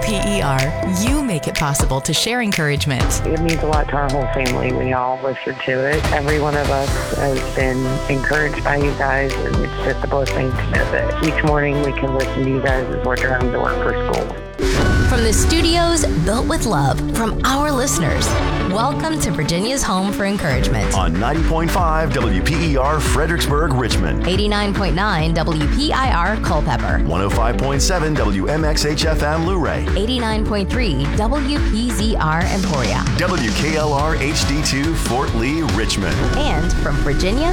WPER, you make it possible to share encouragement. It means a lot to our whole family. We all listen to it. Every one of us has been encouraged by you guys, and it's just a blessing to know that each morning we can listen to you guys as we're driving to work for school. From the studios built with love from our listeners, welcome to Virginia's Home for Encouragement. On 90.5 WPER Fredericksburg, Richmond. 89.9 WPIR Culpeper. 105.7 WMXHFM Luray. 89.3 WPZR Emporia. WKLR HD2 Fort Lee, Richmond. And from Virginia